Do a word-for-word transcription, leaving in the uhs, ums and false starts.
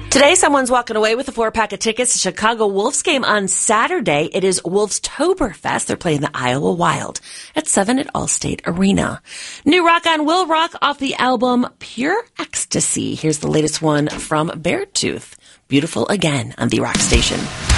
Today, someone's walking away with a four-pack of tickets to Chicago Wolves game on Saturday. It is Wolves-toberfest. They're playing the Iowa Wild at seven at Allstate Arena. New rock on Will Rock off the album Pure Ecstasy. Here's the latest one from Beartooth. Beautiful Again on the Rock Station.